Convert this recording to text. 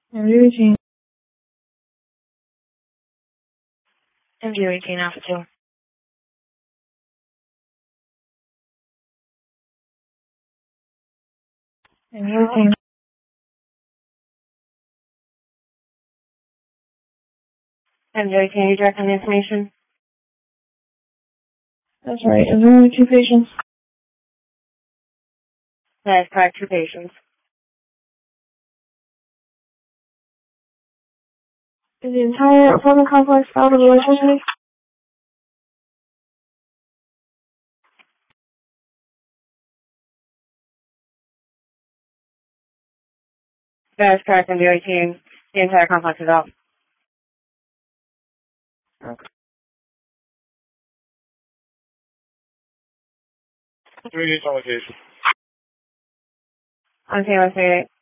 MD18. MD18 Alpha 2. MD18. MD18, you directing the information? That's right. Is there only 2 patients? That is correct, 2 patients. Is the entire apartment complex out of electricity? That is correct, MD18. The entire complex is out. Okay. 3 days on location. On Taylor 38.